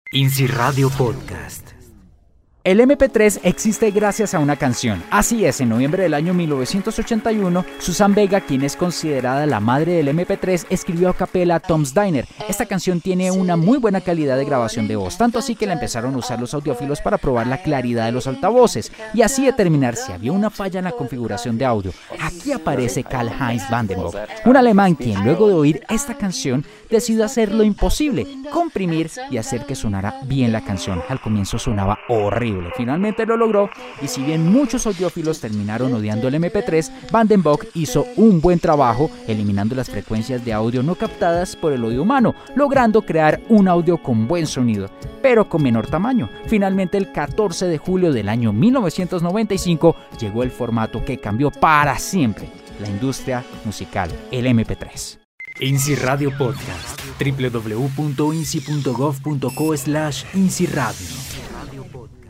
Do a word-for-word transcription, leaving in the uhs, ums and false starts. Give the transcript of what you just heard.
INSI Radio Podcast. El eme pe tres existe gracias a una canción. Así es, en noviembre del año mil novecientos ochenta y uno, Susan Vega, quien es considerada la madre del eme pe tres, escribió a capela Tom's Diner. Esta canción tiene una muy buena calidad de grabación de voz, tanto así que la empezaron a usar los audiófilos para probar la claridad de los altavoces y así determinar si había una falla en la configuración de audio. Aquí aparece Karl-Heinz Vandenbock, un alemán quien luego de oír esta canción decidió hacer lo imposible, comprimir y hacer que sonara bien la canción. Al comienzo sonaba horrible. Finalmente lo logró y si bien muchos audiófilos terminaron odiando el eme pe tres, Vandenbock hizo un buen trabajo eliminando las frecuencias de audio no captadas por el oído humano, logrando crear un audio con buen sonido, pero con menor tamaño. Finalmente, el catorce de julio del año mil novecientos noventa y cinco llegó el formato que cambió para siempre la industria musical, el eme pe tres. INSI Radio Podcast. doble u doble u doble u punto insi punto gov punto co slash INSI Radio.